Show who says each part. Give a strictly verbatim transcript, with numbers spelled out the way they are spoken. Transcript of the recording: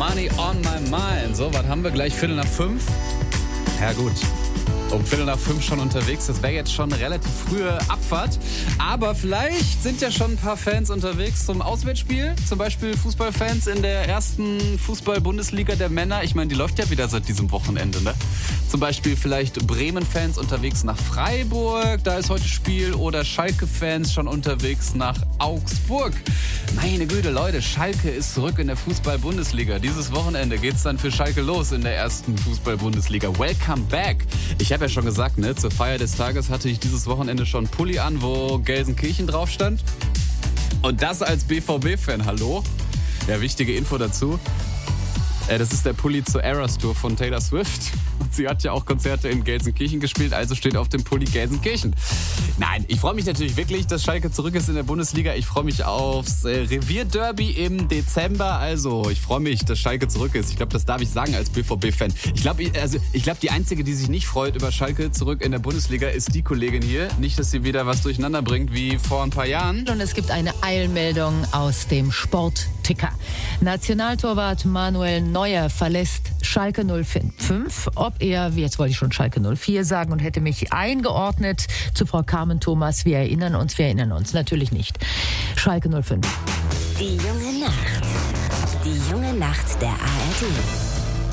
Speaker 1: Money on my mind. So, was haben wir gleich? Viertel nach fünf? Ja gut, um Viertel nach fünf schon unterwegs. Das wäre jetzt schon eine relativ frühe Abfahrt. Aber vielleicht sind ja schon ein paar Fans unterwegs zum Auswärtsspiel. Zum Beispiel Fußballfans in der ersten Fußball-Bundesliga der Männer. Ich meine, die läuft ja wieder seit diesem Wochenende, ne? Zum Beispiel vielleicht Bremen-Fans unterwegs nach Freiburg. Da ist heute Spiel. Oder Schalke-Fans schon unterwegs nach Augsburg. Meine Güte, Leute, Schalke ist zurück in der Fußball-Bundesliga. Dieses Wochenende geht's dann für Schalke los in der ersten Fußball-Bundesliga. Welcome back. Ich habe ja schon gesagt, ne, zur Feier des Tages hatte ich dieses Wochenende schon einen Pulli an, wo Gelsenkirchen drauf stand. Und das als B V B-Fan, hallo? Ja, wichtige Info dazu. Äh, das ist der Pulli zur Eras Tour von Taylor Swift. Und sie hat ja auch Konzerte in Gelsenkirchen gespielt, also steht auf dem Pulli Gelsenkirchen. Nein, ich freue mich natürlich wirklich, dass Schalke zurück ist in der Bundesliga. Ich freue mich aufs äh, Revierderby im Dezember. Also, ich freue mich, dass Schalke zurück ist. Ich glaube, das darf ich sagen als B V B-Fan. Ich glaube, also, ich glaube, die Einzige, die sich nicht freut über Schalke zurück in der Bundesliga, ist die Kollegin hier. Nicht, dass sie wieder was durcheinander bringt wie vor ein paar Jahren.
Speaker 2: Und es gibt eine Eilmeldung aus dem Sportticker. Nationaltorwart Manuel Neuer verlässt Schalke null fünf. Ob er, jetzt wollte ich schon Schalke null vier sagen und hätte mich eingeordnet zu Frau Carmen Thomas. Wir erinnern uns, wir erinnern uns. Natürlich nicht. Schalke null fünf.
Speaker 3: Die junge Nacht. Die junge Nacht der A R D.